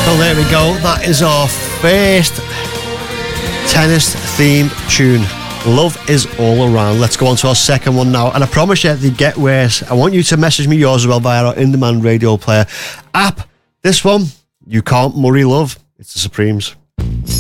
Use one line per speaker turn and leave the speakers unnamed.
Well, there we go. That is our first tennis-themed tune. Love is all around. Let's go on to our second one now. And I promise you, they get worse. I want you to message me yours as well via our in-demand radio player app. This one, You Can't Murray Love. It's the Supremes.